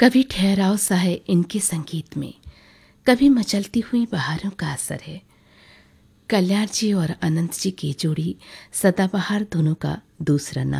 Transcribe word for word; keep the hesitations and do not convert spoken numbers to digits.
कभी ठहराव सा है इनके संगीत में, कभी मचलती हुई बहारों का असर है। कल्याण जी और अनंत जी की जोड़ी सदाबहार दोनों का दूसरा नाम